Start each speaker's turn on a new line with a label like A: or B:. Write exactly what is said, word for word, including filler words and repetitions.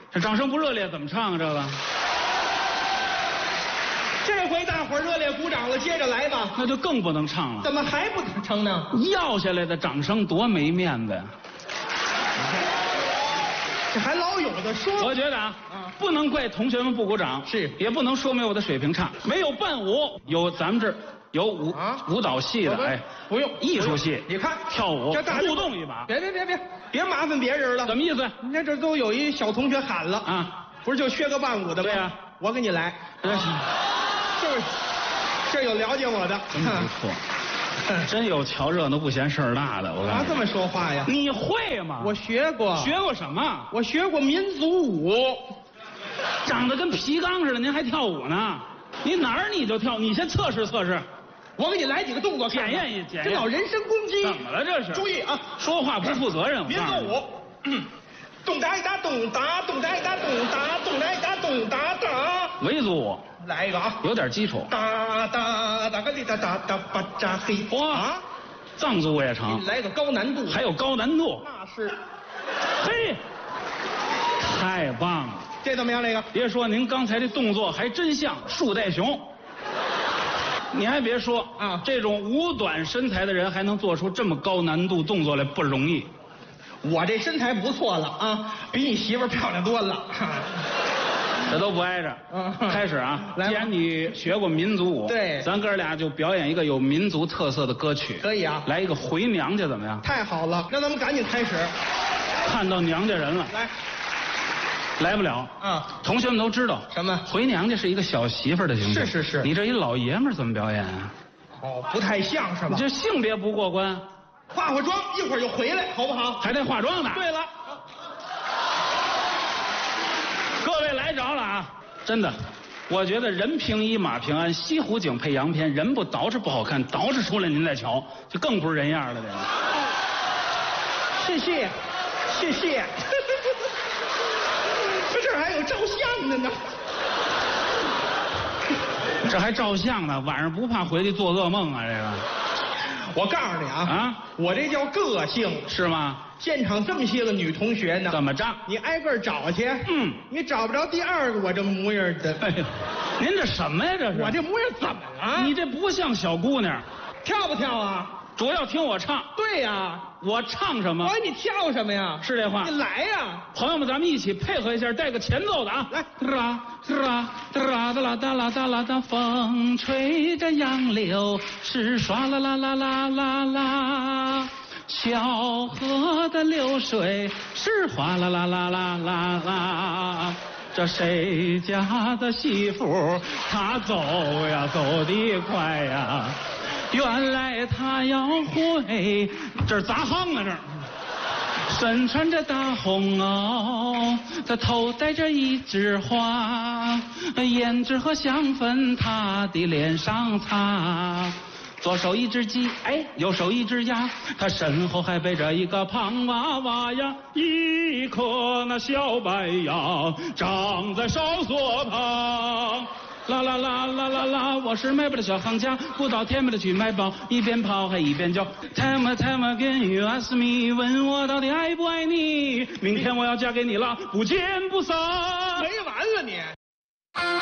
A: 这掌声不热烈怎么唱啊？这个？
B: 这回大伙儿热烈鼓掌了，接着来吧。
A: 那就更不能唱了。
B: 怎么还不成呢？
A: 要下来的掌声多没面子呀！
B: 这还老有的说。
A: 我觉得啊，啊不能怪同学们不鼓掌，
B: 是，
A: 也不能说明我的水平差。没有伴舞，有咱们这儿有舞、啊、舞蹈系的，哎，
B: 不用
A: 艺术系。
B: 你看
A: 跳舞，
B: 这
A: 互动一把。
B: 别别别别别麻烦别人了。
A: 什么意思？
B: 你看这都有一小同学喊了啊，不是就缺个伴舞的吗？
A: 对呀、啊，
B: 我给你来。这是，这有了解我的，
A: 真不错。真有瞧热闹不嫌事儿大的，我告诉你。
B: 这么说话呀？
A: 你会吗？
B: 我学过。
A: 学过什么？
B: 我学过民族舞。
A: 长得跟皮缸似的，您还跳舞呢？你哪儿你就跳？你先测试测试。
B: 我给你来几个动作，
A: 检验一检验。
B: 这老人身攻击。
A: 怎么了这是？
B: 注意啊，
A: 说话不负责任。
B: 民族舞，咚哒一哒咚哒，咚哒一哒咚哒，咚哒一哒咚哒哒。
A: 维族舞。
B: 来一个啊，
A: 有点基础。
B: 哒哒哒个哩哒哒哒吧扎嘿。
A: 哇，藏族我也成。
B: 来个高难度。
A: 还有高难度。
B: 那是。
A: 嘿，太棒了！
B: 这怎么样？这个
A: 别说，您刚才这动作还真像树袋熊。你还别说啊，这种五短身材的人还能做出这么高难度动作来，不容易。
B: 我这身材不错了啊，比你媳妇漂亮多了。
A: 这都不挨着。嗯，开始啊！既然你学过民族舞，
B: 对，
A: 咱哥俩就表演一个有民族特色的歌曲。
B: 可以啊，
A: 来一个回娘家怎么样？
B: 太好了，那咱们赶紧开始。
A: 看到娘家人了，
B: 来，
A: 来不了啊！同学们都知道
B: 什么？
A: 回娘家是一个小媳妇的形象。
B: 是是是，
A: 你这一老爷们怎么表演啊？
B: 哦，不太像是吧？
A: 你这性别不过关。
B: 化化妆，一会儿就回来，好不好？
A: 还得化妆呢。
B: 对了。
A: 各位来着了啊！真的，我觉得人平一马平安，西湖景配洋片，人不捯饬不好看，捯饬出来您再瞧，就更不是人样了。
B: 这个，谢谢，谢谢。这这还有照相的呢，
A: 这还照相呢，晚上不怕回去做噩梦啊？这个，
B: 我告诉你啊，啊，我这叫个性，
A: 是吗？
B: 现场这么些个女同学呢，
A: 怎么着？
B: 你挨个找去。嗯，你找不着第二个我这模样的。
A: 哎呦，您这什么呀？这是
B: 我这模样怎么了？
A: 你这不像小姑娘，
B: 跳不跳啊？
A: 主要听我唱。
B: 对呀，
A: 我唱什么？
B: 我说你跳什么呀？
A: 是这话。
B: 你来呀，
A: 朋友们，咱们一起配合一下，带个前奏的啊！
B: 来，
A: 哒哒哒哒啦哒啦哒啦哒，风吹着杨柳是唰啦啦啦啦啦啦。小河的流水是哗啦啦啦啦啦啦，这谁家的媳妇她走呀走得快呀，原来她要回，这是砸夯啊这儿。身穿着大红袄，她头戴着一枝花，胭脂和香粉她的脸上擦。左手一只鸡，哎，右手一只鸭，他身后还背着一个胖娃娃呀，一颗那小白杨长在哨所旁。啦啦啦啦啦啦，我是卖报的小行家，不到天没的去买报，一边跑还一边叫。Time time again you ask me， 问我到底爱不爱你？明天我要嫁给你了，不见不散。
B: 没完了你。